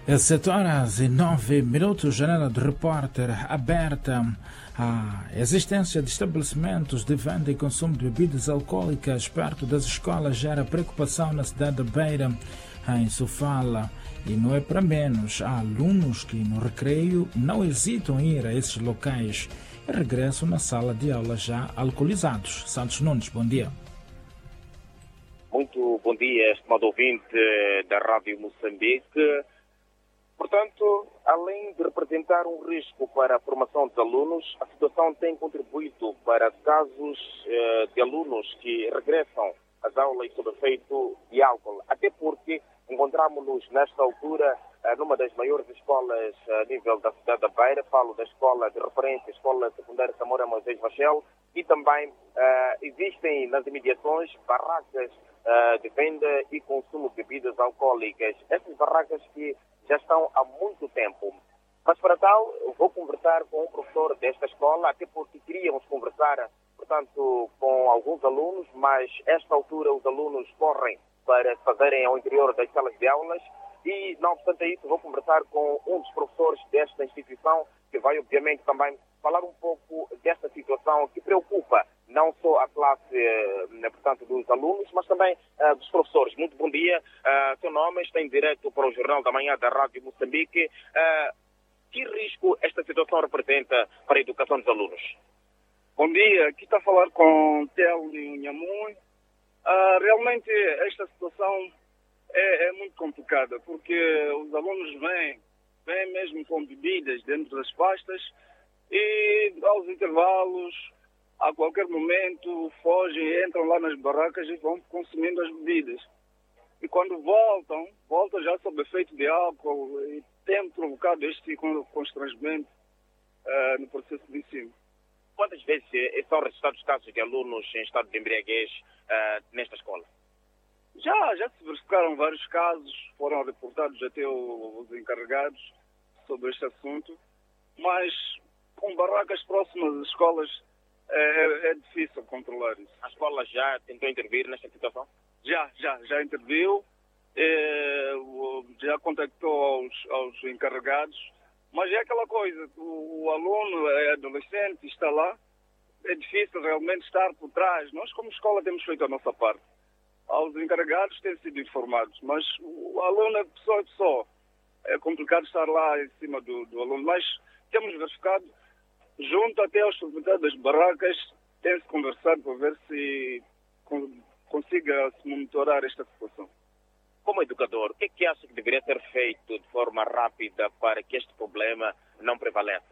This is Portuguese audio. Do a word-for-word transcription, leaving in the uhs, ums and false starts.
sete horas e nove minutos, janela de repórter aberta. A existência de estabelecimentos de venda e consumo de bebidas alcoólicas perto das escolas gera preocupação na cidade da Beira, em Sofala. E não é para menos, há alunos que no recreio não hesitam em ir a esses locais e regressam na sala de aula já alcoolizados. Santos Nunes, bom dia. Muito bom dia, estimado ouvinte da Rádio Moçambique. Portanto, além de representar um risco para a formação dos alunos, a situação tem contribuído para casos eh, de alunos que regressam às aulas sob efeito de álcool. Até porque encontramos-nos nesta altura eh, numa das maiores escolas a nível da cidade da Beira, falo da escola de referência, Escola Secundária Samora Moisés Machel, e também eh, existem nas imediações barracas eh, de venda e consumo de bebidas alcoólicas. Essas barracas que já estão há muito tempo. Mas para tal, eu vou conversar com um professor desta escola, até porque queríamos conversar, portanto, com alguns alunos, mas esta altura os alunos correm para se fazerem ao interior das salas de aulas e, não obstante isso, vou conversar com um dos professores desta instituição, que vai, obviamente, também falar um pouco desta situação que preocupa não só a classe, portanto, dos alunos, mas também uh, dos professores. Muito bom dia. Uh, seu nome está em direto para o Jornal da Manhã da Rádio Moçambique. Uh, que risco esta situação representa para a educação dos alunos? Bom dia. Aqui está a falar com Telmo Nhamun. Uh, realmente, esta situação é, é muito complicada, porque os alunos vêm, vêm mesmo com bebidas dentro das pastas e, aos intervalos, a qualquer momento fogem, entram lá nas barracas e vão consumindo as bebidas. E quando voltam, voltam já sob efeito de álcool e tem provocado este constrangimento uh, no processo de ensino. Quantas vezes eh, são registrados casos de alunos em estado de embriaguez uh, nesta escola? Já, já se verificaram vários casos, foram reportados até os encarregados sobre este assunto, mas com barracas próximas às escolas É, é difícil controlar isso. A escola já tentou intervir nesta situação? Já, já, já interviu, é, já contactou aos, aos encarregados, mas é aquela coisa, o, o aluno é adolescente, está lá, é difícil realmente estar por trás. Nós, como escola, temos feito a nossa parte. Aos encarregados têm sido informados, mas o aluno é pessoa a pessoa. É complicado estar lá em cima do, do aluno, mas temos verificado, junto até aos proprietários das barracas, tem-se conversado para ver se consiga se monitorar esta situação. Como educador, o que é que acha que deveria ser feito de forma rápida para que este problema não prevaleça?